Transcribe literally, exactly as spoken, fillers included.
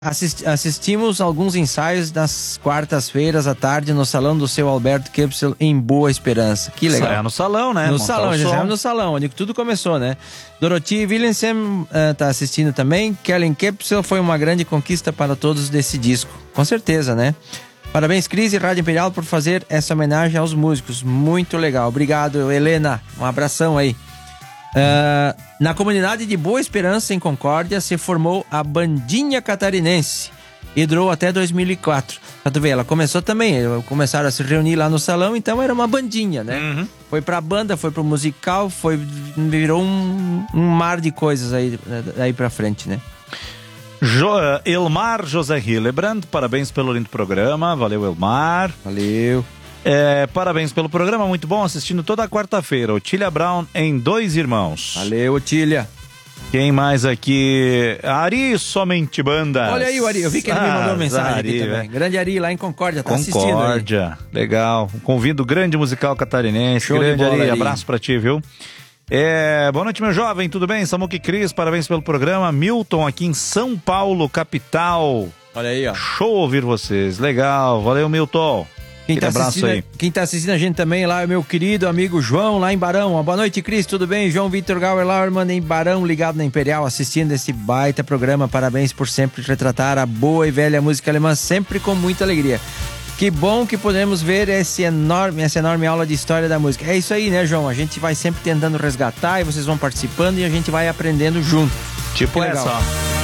Assist, assistimos alguns ensaios nas quartas-feiras à tarde no salão do seu Alberto Kepsel em Boa Esperança. Que legal. É no salão, né? No Montar salão, o já som. no salão, onde tudo começou, né? Dorothy Williamson uh, tá assistindo também. Kellen Kepsel foi uma grande conquista para todos desse disco. Com certeza, né? Parabéns, Cris e Rádio Imperial, por fazer essa homenagem aos músicos. Muito legal. Obrigado, Helena. Um abração aí. Uh, na comunidade de Boa Esperança, em Concórdia, se formou a Bandinha Catarinense e durou até dois mil e quatro. Pra tu ver, ela começou também, começaram a se reunir lá no salão, então era uma bandinha, né? Uhum. Foi pra banda, foi pro musical, foi, virou um, um mar de coisas aí, aí pra frente, né? Jo, Elmar José Hillebrand, parabéns pelo lindo programa, valeu Elmar. Valeu. É, parabéns pelo programa, muito bom, assistindo toda quarta-feira. Otília Brown em Dois Irmãos. Valeu, Otília. Quem mais aqui? Ari Somente Banda. Olha aí o Ari, eu vi que ele me mandou Ah, mensagem Ari, aqui também. é. Grande Ari, lá em Concórdia, tá assistindo aí. Concórdia, legal. Convido o grande musical catarinense. Show de Grande bola, Ari, Ari. abraço pra ti, viu? É, boa noite, meu jovem, tudo bem? Samuque Cris, parabéns pelo programa. Milton aqui em São Paulo, capital. Olha aí, ó. Show ouvir vocês, legal. Valeu, Milton. Quem tá, abraço assistindo, aí. quem tá assistindo a gente também lá é o meu querido amigo João, lá em Barão. Uma boa noite, Cris, tudo bem? João Vitor Gauer Lauerman em Barão, ligado na Imperial, assistindo esse baita programa. Parabéns por sempre retratar a boa e velha música alemã, sempre com muita alegria. Que bom que podemos ver esse enorme, essa enorme aula de história da música. É isso aí, né, João? A gente vai sempre tentando resgatar e vocês vão participando e a gente vai aprendendo junto. Tipo Que legal. essa, ó.